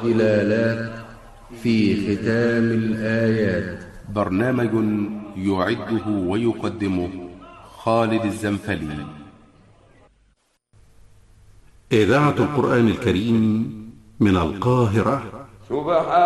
هلالات في ختام الآيات. برنامج يعده ويقدمه خالد الزنفلي. إذاعة القرآن الكريم من القاهرة.